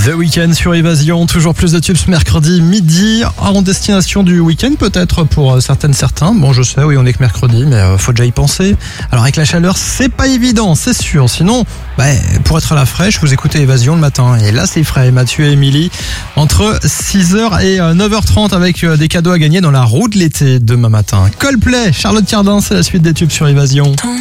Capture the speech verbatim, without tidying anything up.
The Weeknd sur Évasion, toujours plus de tubes ce mercredi midi, en destination du week-end peut-être pour certaines certains. Bon, je sais, oui, on est que mercredi, mais euh, faut déjà y penser. Alors avec la chaleur, c'est pas évident, c'est sûr. Sinon, bah, pour être à la fraîche, vous écoutez Évasion le matin. Et là, c'est frais. Mathieu et Émilie, entre six heures et neuf heures trente avec des cadeaux à gagner dans la roue de l'été demain matin. Coldplay, Charlotte Cardin, c'est la suite des tubes sur Évasion.